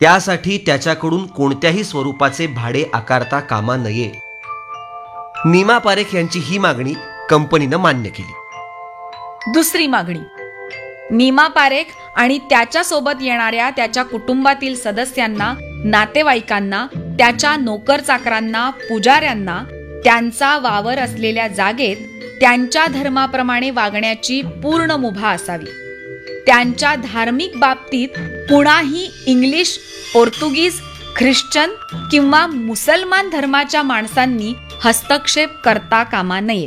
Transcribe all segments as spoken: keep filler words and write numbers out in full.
त्यासाठी त्याच्याकडून कोणत्याही स्वरूपाचे भाडे आकारता कामा नये. नीमा पारेख यांची ही मागणी कंपनीनं मान्य केली. दुसरी मागणी. नीमा पारेख आणि त्याच्यासोबत येणाऱ्या त्याच्या कुटुंबातील सदस्यांना, नातेवाईकांना, त्याच्या नोकरचाकरांना, पुजाऱ्यांना त्यांचा वावर असलेल्या जागेत त्यांच्या धर्माप्रमाणे वागण्याची पूर्ण मुभा असावी. त्यांच्या धार्मिक बाबतीत कुणाही इंग्लिश, पोर्तुगीज, ख्रिश्चन किंवा मुसलमान धर्माच्या माणसांनी हस्तक्षेप करता कामा नये.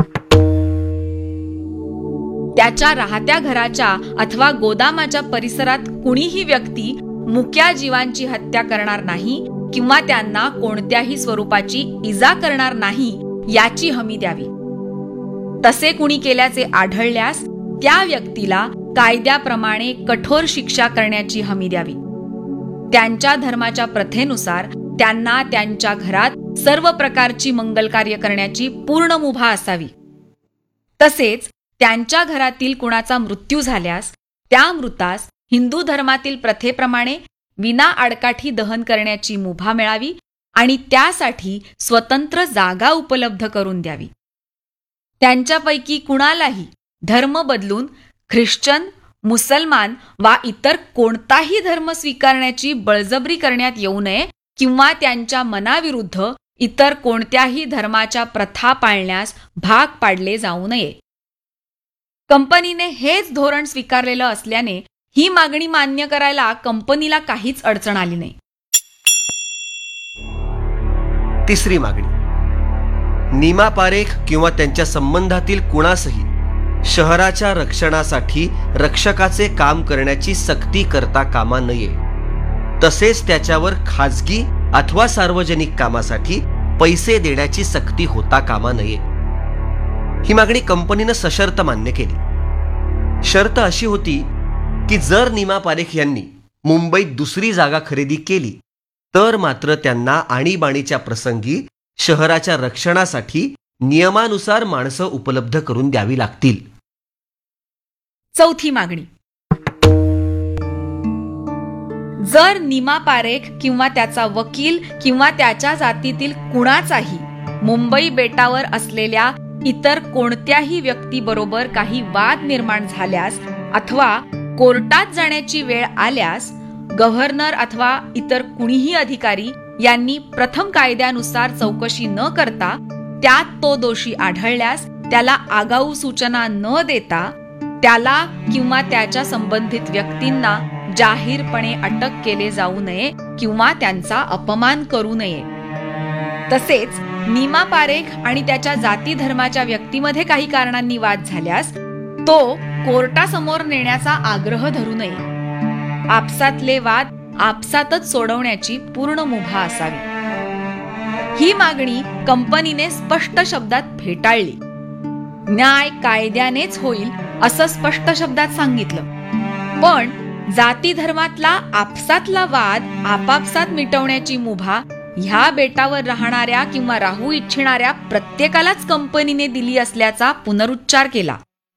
त्याच्या राहत्या घराच्या अथवा गोदामाच्या परिसरात कुणीही व्यक्ती मुक्या जीवांची हत्या करणार नाही किंवा त्यांना कोणत्याही स्वरूपाची इजा करणार नाही याची हमी द्यावी. तसे कुणी केल्याचे आढळल्यास त्या व्यक्तीला कायद्याप्रमाणे कठोर शिक्षा करण्याची हमी द्यावी. त्यांच्या धर्माच्या प्रथेनुसार त्यांना त्यांच्या घरात सर्व प्रकारची मंगल कार्य करण्याची पूर्ण मुभा असावी. तसेच त्यांच्या घरातील कुणाचा मृत्यू झाल्यास त्या मृतास हिंदू धर्मातील प्रथेप्रमाणे विना आडकाठी दहन करण्याची मुभा मिळावी आणि त्यासाठी स्वतंत्र जागा उपलब्ध करून द्यावी. त्यांच्यापैकी कुणालाही धर्म बदलून ख्रिश्चन, मुसलमान वा इतर कोणताही धर्म स्वीकारण्याची बळजबरी करण्यात येऊ नये किंवा त्यांच्या मनाविरुद्ध इतर कोणत्याही धर्माच्या प्रथा पाळण्यास भाग पाडले जाऊ नये. कंपनीने हेच धोरण स्वीकारलेलं असल्याने ही मागणी मान्य करायला कंपनीला काहीच अडचण आली नाही. तिसरी मागणी. नीमा पारेख किंवा त्यांच्या संबंधातील कुणासही शहराच्या रक्षणासाठी रक्षकाचे काम करण्याची सक्ती करता कामा नये. तसेच त्याच्यावर खाजगी अथवा सार्वजनिक कामासाठी पैसे देण्याची सक्ती होता कामा नये. ही मागणी कंपनीनं सशर्त मान्य केली. शर्त अशी होती की जर नीमा पारेख यांनी मुंबईत दुसरी जागा खरेदी केली तर मात्र त्यांना आणीबाणीच्या प्रसंगी शहराच्या रक्षणासाठी नियमानुसार माणसं उपलब्ध करून द्यावी लागतील. चौथी मागणी. जर नीमा पारेख किंवा त्याचा वकील किंवा त्याच्या जातीतील कुणाचाही मुंबई बेटावर असलेल्या इतर कोणत्याही व्यक्तीबरोबर काही वाद निर्माण झाल्यास अथवा कोर्टात जाण्याची वेळ आल्यास गव्हर्नर अथवा इतर कुणीही अधिकारी यांनी प्रथम कायद्यानुसार चौकशी न करता त्यात तो दोषी आढळल्यास त्याला आगाऊ सूचना न देता त्याला किंवा त्याच्या संबंधित व्यक्तींना जाहीरपणे अटक केले जाऊ नये किंवा त्यांचा अपमान करू नये. तसेच नीमा पारेख आणि त्याच्या जाती धर्माच्या व्यक्तीमध्ये काही कारणांनी वाद झाल्यास तो कोर्टासमोर नेण्याचा आग्रह धरू नये. आपसातले वाद आपसातच सोडवण्याची पूर्ण मुभा असावी. ही मागणी कंपनीने स्पष्ट शब्दात फेटाळली. न्याय कायद्यानेच होईल असं स्पष्ट शब्दात सांगितलं, पण जाती धर्मातला आपसातला वाद आपापसात मिटवण्याची मुभा ह्या बेटावर राहणाऱ्या किंवा राहू इच्छिणाऱ्या प्रत्येकालाच कंपनीने दिली असल्याचा पुनरुच्चार केला.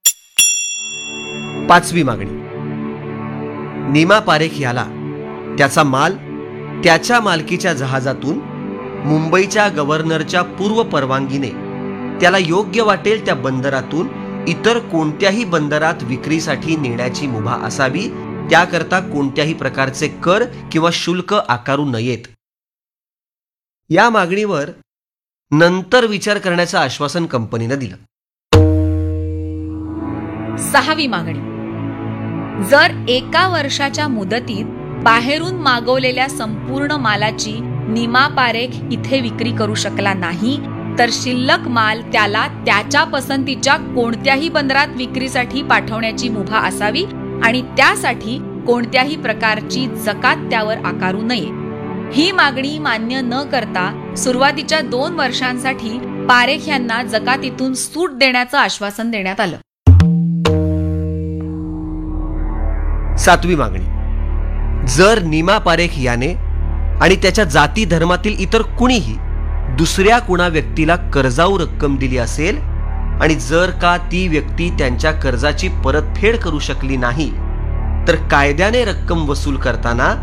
पाचवी मागणी. नीमा पारेख याला त्याचा माल त्याच्या मालकीच्या जहाजातून मुंबईच्या गव्हर्नरच्या पूर्व परवानगीने त्याला योग्य वाटेल त्या बंदरातून इतर कोणत्याही बंदरात विक्रीसाठी नेण्याची मुभा असावी. त्याकरता कोणत्याही प्रकारचे कर किंवा शुल्क आकारू नयेत. या मागणीवर नंतर विचार करण्याचं आश्वासन कंपनीनं दिलं. सहावी मागणी. जर एका वर्षाच्या मुदतीत बाहेरून मागवलेल्या संपूर्ण मालाची नीमा पारेख इथे विक्री करू शकला नाही तर शिल्लक माल त्याला त्याच्या पसंतीच्या कोणत्याही बंदरात विक्रीसाठी पाठवण्याची मुभा असावी आणि त्यासाठी कोणत्याही प्रकारची जकात त्यावर आकारू नये. ही मागणी मान्य न करता सुरुवातीच्या दोन वर्षांसाठी पारेख यांना जकातीतून सूट देण्याचं आश्वासन देण्यात आलं. सातवी मागणी. जर नीमा पारेख याने आणि त्याच्या जाती धर्मातील इतर कुणीही दुसऱ्या कुणा व्यक्तीला कर्जाऊ रक्कम दिली असेल आणि जर का ती व्यक्ती त्यांच्या कर्जाची परतफेड करू शकली नाही तर कायद्याने रक्कम वसूल करताना